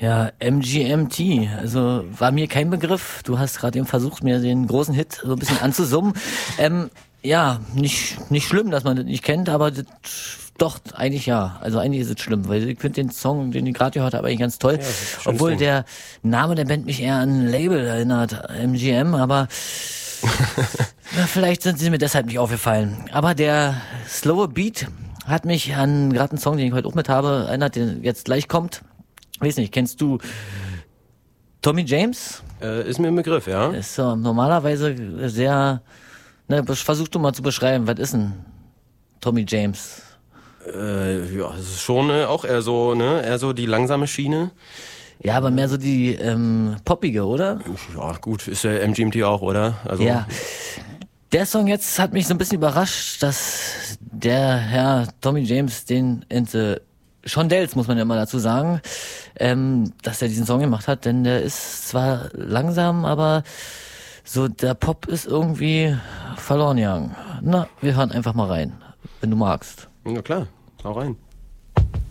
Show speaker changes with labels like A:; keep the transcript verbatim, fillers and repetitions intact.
A: Ja, M G M T, also war mir kein Begriff. Du hast gerade eben versucht, mir den großen Hit so ein bisschen anzusummen. Ähm, ja, nicht nicht schlimm, dass man das nicht kennt, aber das, doch, eigentlich ja. Also eigentlich ist es schlimm, weil ich finde den Song, den ich gerade gehört habe, eigentlich ganz toll. Ja, obwohl Ding. Der Name der Band mich eher an ein Label erinnert, M G M, aber na, vielleicht sind sie mir deshalb nicht aufgefallen. Aber der slowe Beat hat mich an gerade einen Song, den ich heute auch mit habe, erinnert, der jetzt gleich kommt. Weiß nicht, kennst du Tommy James?
B: Äh, ist mir ein Begriff, ja.
A: Ist so normalerweise sehr, ne, versuch du mal zu beschreiben, was ist denn Tommy James?
B: Äh, ja, das ist schon äh, auch eher so, ne, eher so die langsame Schiene.
A: Ja, aber mehr so die ähm, poppige, oder?
B: Ja, gut, ist ja M G M T auch, oder? Also
A: ja. Der Song jetzt hat mich so ein bisschen überrascht, dass der Herr Tommy James den in the Shondells, muss man ja mal dazu sagen, ähm, dass er diesen Song gemacht hat, denn der ist zwar langsam, aber so der Pop ist irgendwie verloren gegangen. Na, wir hören einfach mal rein, wenn du magst.
B: Na klar, hau rein.